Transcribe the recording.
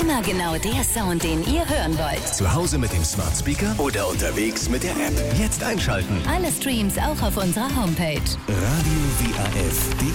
Immer genau der Sound, den ihr hören wollt. Zu Hause mit dem Smart Speaker oder unterwegs mit der App. Jetzt einschalten. Alle Streams auch auf unserer Homepage. Radio WAF.de